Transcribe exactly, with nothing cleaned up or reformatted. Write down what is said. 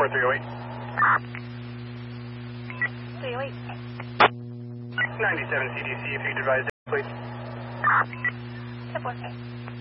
four three oh eight. three oh eight. ninety-seven C D C, if you could advise, please. ten four.